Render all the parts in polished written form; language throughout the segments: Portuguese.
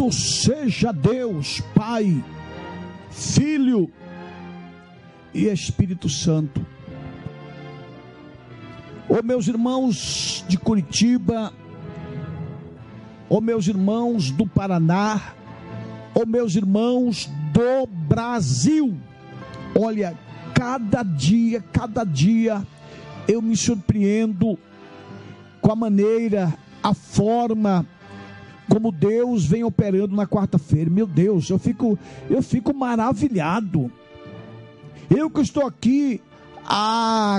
Bendito seja Deus, Pai, Filho e Espírito Santo. Ô meus irmãos de Curitiba, ô meus irmãos do Paraná, ô meus irmãos do Brasil, olha, cada dia eu me surpreendo com a maneira, a forma como Deus vem operando na quarta-feira. Meu Deus, eu fico maravilhado. Eu que estou aqui há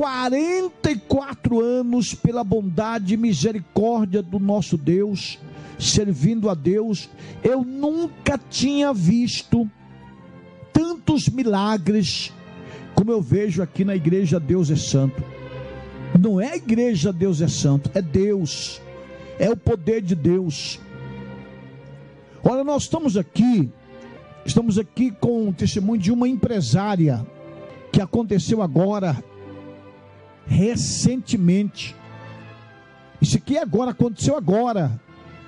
44 anos pela bondade e misericórdia do nosso Deus, servindo a Deus, eu nunca tinha visto tantos milagres como eu vejo aqui na igreja Deus é Santo. Não é a igreja Deus é Santo, é Deus, é o poder de Deus. Olha, nós estamos aqui com o testemunho de uma empresária que aconteceu agora, recentemente. Isso aqui aconteceu agora.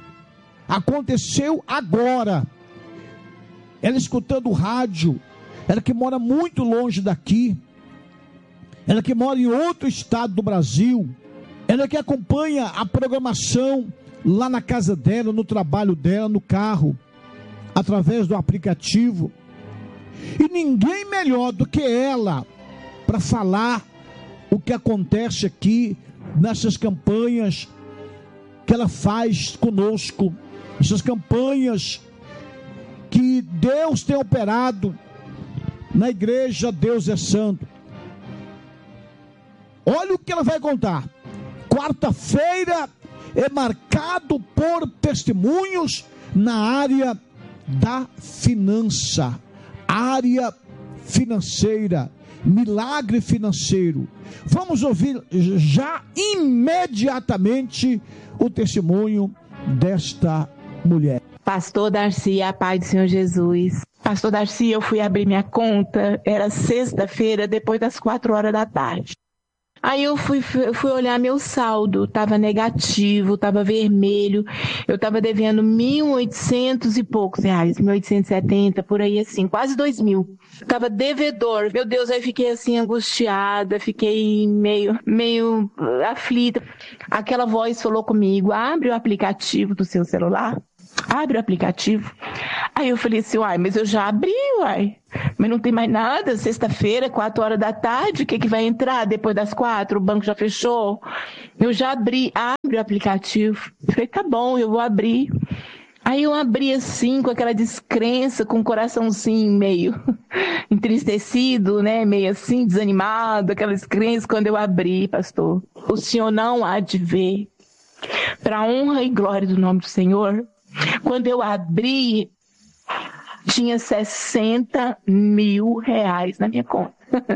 Ela escutando o rádio, ela que mora muito longe daqui, ela que mora em outro estado do Brasil, ela que acompanha a programação lá na casa dela, no trabalho dela, no carro, através do aplicativo. E ninguém melhor do que ela para falar o que acontece aqui nessas campanhas que ela faz conosco, essas campanhas que Deus tem operado na igreja Deus é Santo. Olha o que ela vai contar. Quarta-feira é marcado por testemunhos na área da finança, área financeira, milagre financeiro. Vamos ouvir já imediatamente o testemunho desta mulher. Pastor Darcy, a paz do Senhor Jesus. Pastor Darcy, eu fui abrir minha conta, era sexta-feira, depois das 4 horas da tarde. Aí eu fui olhar meu saldo, estava negativo, estava vermelho, eu estava devendo 1.800 e poucos reais, 1.870, por aí assim, quase 2.000. Estava devedor, meu Deus, aí fiquei assim angustiada, fiquei meio aflita. Aquela voz falou comigo, abre o aplicativo do seu celular. Abre o aplicativo. Aí eu falei assim, mas eu já abri, mas não tem mais nada, sexta-feira, 4 horas da tarde, o que vai entrar depois das 4? O banco já fechou. Eu já abri, abre o aplicativo. Eu falei, tá bom, eu vou abrir. Aí eu abri assim, com aquela descrença, com o coração assim, meio entristecido, né, meio assim, desanimado, aquela descrença. Quando eu abri, pastor, o Senhor não há de ver, para a honra e glória do nome do Senhor. Quando eu abri, tinha 60 mil reais na minha conta.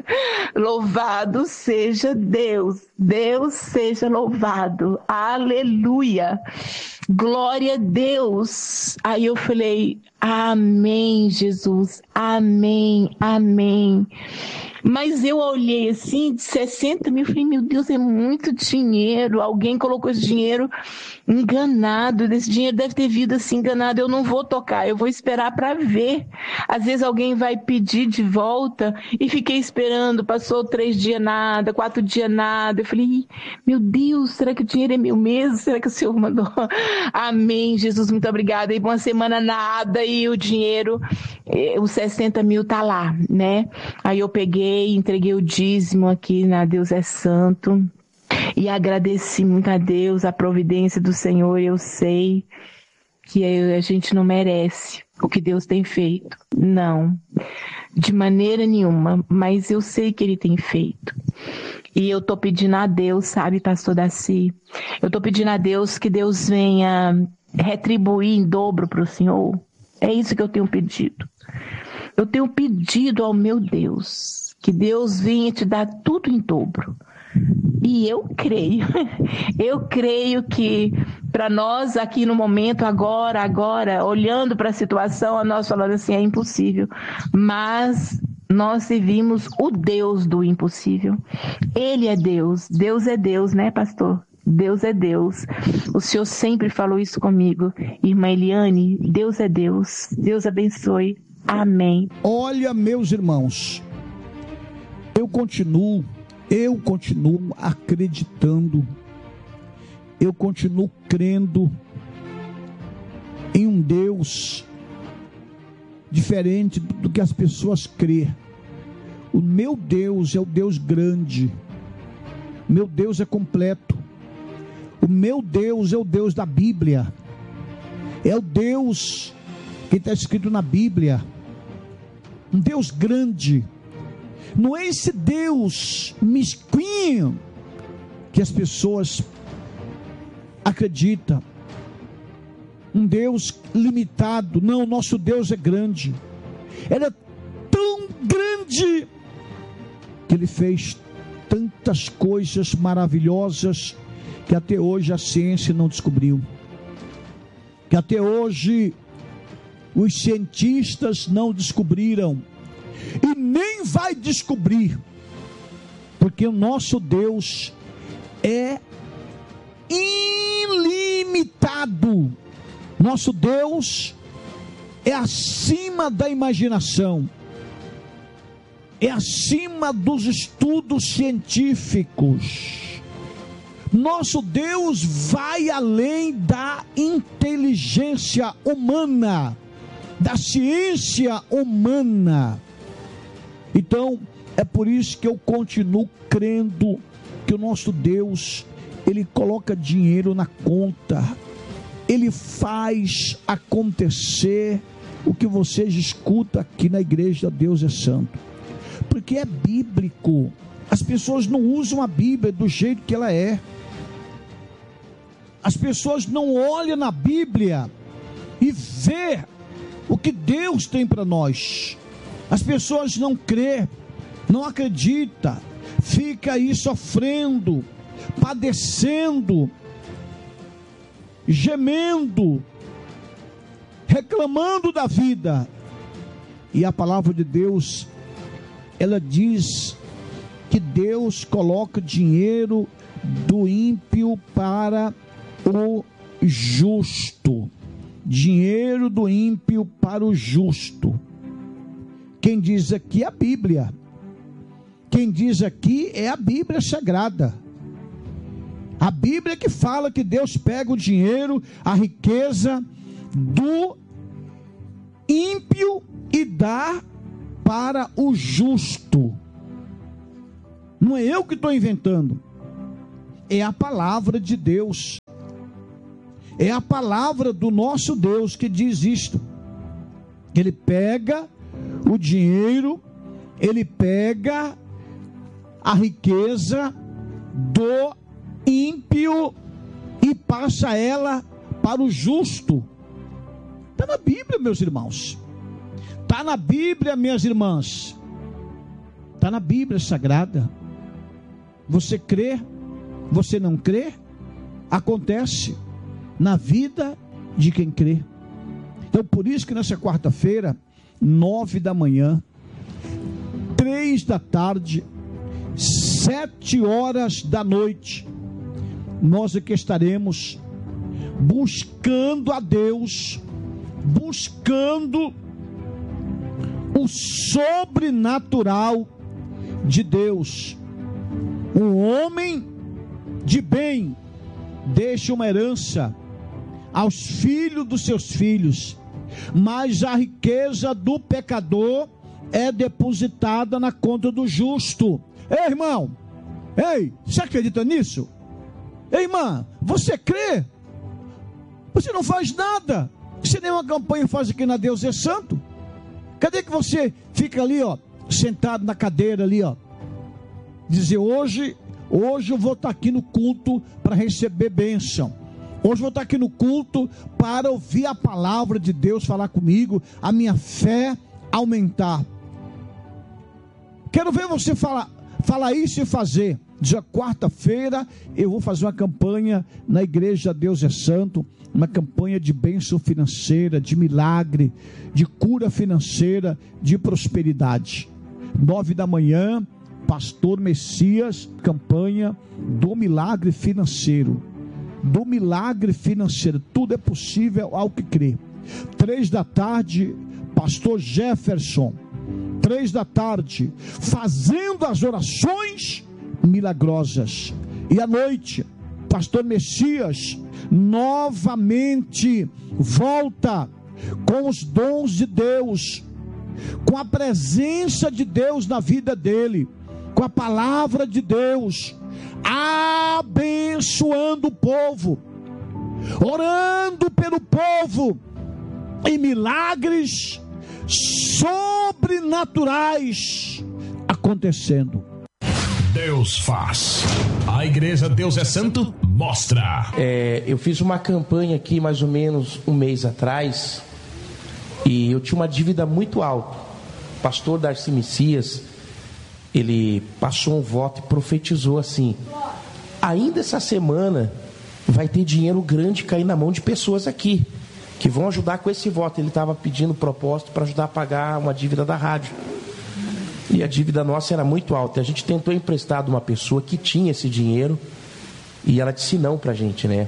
Louvado seja Deus, Deus seja louvado, aleluia, glória a Deus. Aí eu falei, amém, Jesus, amém, amém. Mas eu olhei assim, de 60 mil, falei, meu Deus, é muito dinheiro. Alguém colocou esse dinheiro enganado. Esse dinheiro deve ter vindo assim enganado. Eu não vou tocar, eu vou esperar para ver. Às vezes alguém vai pedir de volta e fiquei esperando. Passou 3 dias nada, 4 dias nada. Eu falei, meu Deus, será que o dinheiro é meu mesmo? Será que o Senhor mandou? Amém, Jesus, muito obrigada. E uma semana nada e o dinheiro, os 60 mil tá lá, né? Aí eu peguei, entreguei o dízimo aqui na Deus é Santo e agradeci muito a Deus, a providência do Senhor. Eu sei que a gente não merece o que Deus tem feito, não, de maneira nenhuma, mas eu sei que Ele tem feito. E eu tô pedindo a Deus, sabe, pastor Darcy, eu tô pedindo a Deus que Deus venha retribuir em dobro para o Senhor. É isso que eu tenho pedido. Eu tenho pedido ao meu Deus que Deus venha te dar tudo em dobro. E eu creio que para nós aqui no momento, agora, olhando para a situação, nós falando assim, é impossível. Mas nós servimos o Deus do impossível. Ele é Deus, Deus é Deus, né, pastor? Deus é Deus. O Senhor sempre falou isso comigo. Irmã Eliane, Deus é Deus. Deus abençoe. Amém. Olha, meus irmãos, eu continuo acreditando, eu continuo crendo em um Deus diferente do que as pessoas crêem. O meu Deus é o Deus grande, meu Deus é completo, o meu Deus é o Deus da Bíblia, é o Deus que está escrito na Bíblia, um Deus grande. Não é esse Deus mesquinho que as pessoas acreditam, um Deus limitado. Não, nosso Deus é grande. Ele é tão grande que Ele fez tantas coisas maravilhosas que até hoje a ciência não descobriu, que até hoje os cientistas não descobriram e nem vai descobrir, porque o nosso Deus é ilimitado. Nosso Deus é acima da imaginação, é acima dos estudos científicos. Nosso Deus vai além da inteligência humana, da ciência humana. Então, é por isso que eu continuo crendo que o nosso Deus, Ele coloca dinheiro na conta, Ele faz acontecer o que vocês escutam aqui na igreja Deus é Santo, porque é bíblico. As pessoas não usam a Bíblia do jeito que ela é, as pessoas não olham na Bíblia e vê o que Deus tem para nós. As pessoas não crê, não acredita, fica aí sofrendo, padecendo, gemendo, reclamando da vida. E a palavra de Deus, ela diz que Deus coloca dinheiro do ímpio para o justo. Dinheiro do ímpio para o justo. Quem diz aqui é a Bíblia. Quem diz aqui é a Bíblia Sagrada. A Bíblia que fala que Deus pega o dinheiro, a riqueza do ímpio e dá para o justo. Não é eu que estou inventando. É a palavra de Deus. É a palavra do nosso Deus que diz isto. Ele pega o dinheiro, Ele pega a riqueza do ímpio e passa ela para o justo. Está na Bíblia, meus irmãos. Está na Bíblia, minhas irmãs. Está na Bíblia Sagrada. Você crê? Você não crê? Acontece na vida de quem crê. Então, por isso que nessa quarta-feira, 9 da manhã, 3 da tarde, 7 horas da noite, nós aqui estaremos buscando a Deus, buscando o sobrenatural de Deus. Um homem de bem deixa uma herança aos filhos dos seus filhos, mas a riqueza do pecador é depositada na conta do justo. Ei, irmão, ei, você acredita nisso? Ei, irmã, você crê? Você não faz nada. Você nem uma campanha faz aqui na Deus é Santo. Cadê que você fica ali, ó, sentado na cadeira ali, ó, dizer hoje eu vou estar aqui no culto para receber bênção. Hoje eu vou estar aqui no culto para ouvir a palavra de Deus falar comigo, a minha fé aumentar. Quero ver você falar isso e fazer. Dia quarta-feira eu vou fazer uma campanha na igreja Deus é Santo, uma campanha de bênção financeira, de milagre, de cura financeira, de prosperidade. 9 da manhã, Pastor Messias, campanha do milagre financeiro. Do milagre financeiro. Tudo é possível ao que crê. 3 da tarde, Pastor Jefferson. 3 da tarde, fazendo as orações milagrosas. E à noite, Pastor Messias novamente volta com os dons de Deus, com a presença de Deus na vida dele, com a palavra de Deus, abençoando o povo, orando pelo povo, e milagres sobrenaturais acontecendo. Deus faz. A igreja Deus é Santo mostra. Eu fiz uma campanha aqui mais ou menos um mês atrás, e eu tinha uma dívida muito alta. O pastor Darcy Messias, ele passou um voto e profetizou assim: ainda essa semana vai ter dinheiro grande cair na mão de pessoas aqui, que vão ajudar com esse voto. Ele estava pedindo propósito para ajudar a pagar uma dívida da rádio. E a dívida nossa era muito alta. A gente tentou emprestar de uma pessoa que tinha esse dinheiro, e ela disse não pra gente, né?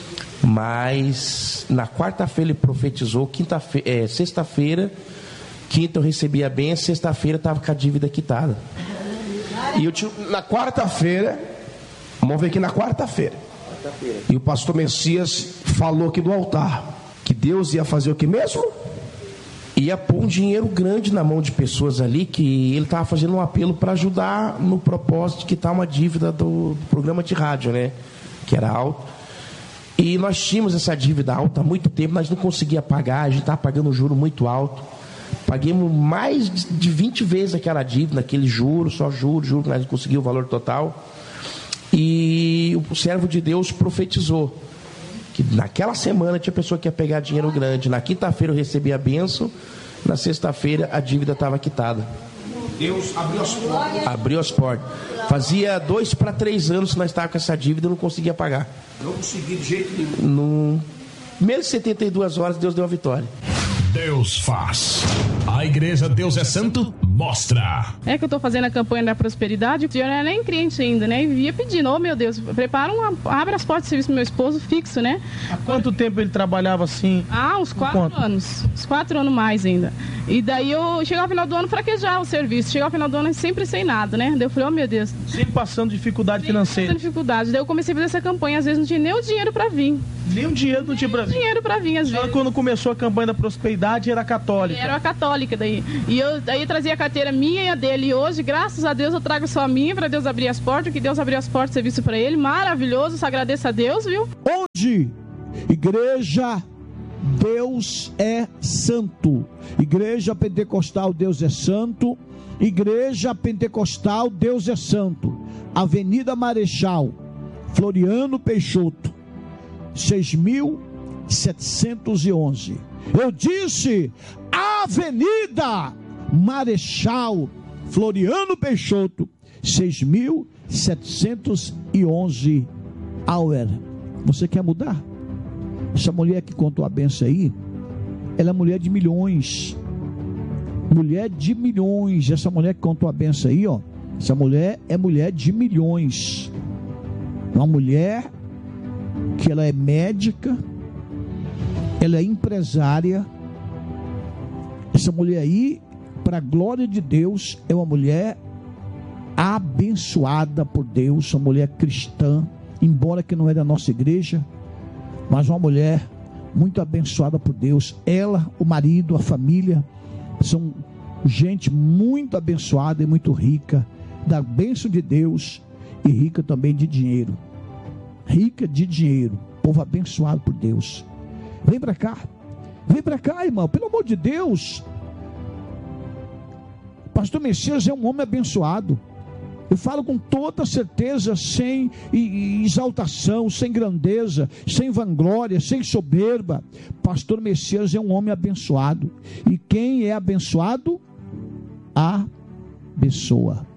Mas na quarta-feira ele profetizou, sexta-feira, quinta eu recebi a benção, sexta-feira estava com a dívida quitada. E eu na quarta-feira, vamos ver aqui na quarta-feira. E o pastor Messias falou aqui do altar que Deus ia fazer o que mesmo? Ia pôr um dinheiro grande na mão de pessoas ali, que ele estava fazendo um apelo para ajudar no propósito de quitar uma dívida do programa de rádio, né? Que era alto. E nós tínhamos essa dívida alta há muito tempo, nós não conseguia pagar, a gente estava pagando um juro muito alto. Paguemos mais de 20 vezes aquela dívida, aquele juro, só juro, nós não conseguimos o valor total. E o servo de Deus profetizou que naquela semana tinha pessoa que ia pegar dinheiro grande. Na quinta-feira eu recebi a bênção, na sexta-feira a dívida estava quitada. Deus abriu as portas. Abriu as portas. Fazia 2 para 3 anos que nós estávamos com essa dívida e não conseguia pagar. Não consegui de jeito nenhum. Menos de 72 horas Deus deu a vitória. Deus faz. A igreja Deus é Santo mostra. É que eu tô fazendo a campanha da prosperidade, eu não era nem cliente ainda, né? E ia pedindo, meu Deus, abre as portas de serviço pro meu esposo fixo, né? Há quanto tempo ele trabalhava assim? Uns 4 anos. Uns 4 anos mais ainda. E daí eu chegava ao final do ano fraquejava o serviço. Chegava ao final do ano sempre sem nada, né? Daí eu falei, meu Deus. Sempre passando dificuldade financeira. Passando dificuldade. Daí eu comecei a fazer essa campanha, às vezes não tinha nem o dinheiro pra vir. Nem o dinheiro não tinha pra vir? Dinheiro pra vir, às vezes. Quando começou a campanha da prosperidade, era católica? Era católica daí. E eu daí trazia a carteira minha e a dele. E hoje, graças a Deus, eu trago só a minha pra Deus abrir as portas. Que Deus abriu as portas de serviço pra ele. Maravilhoso, só agradeço a Deus, viu? Hoje, igreja Deus é Santo. Igreja Pentecostal Deus é Santo. Igreja Pentecostal Deus é Santo. Avenida Marechal Floriano Peixoto, 6.711. Eu disse Avenida Marechal Floriano Peixoto, 6.711 Auer. Você quer mudar? Essa mulher que contou a benção aí, ela é mulher de milhões. Mulher de milhões. Essa mulher que contou a benção aí, ó, essa mulher é mulher de milhões. Uma mulher que ela é médica, ela é empresária. Essa mulher aí, para a glória de Deus, é uma mulher abençoada por Deus, uma mulher cristã, embora que não é da nossa igreja, mas uma mulher muito abençoada por Deus. Ela, o marido, a família, são gente muito abençoada e muito rica, da bênção de Deus, e rica também de dinheiro. Rica de dinheiro, povo abençoado por Deus. Vem para cá, irmão, pelo amor de Deus. Pastor Messias é um homem abençoado. Eu falo com toda certeza, sem exaltação, sem grandeza, sem vanglória, sem soberba. Pastor Messias é um homem abençoado. E quem é abençoado, abençoa.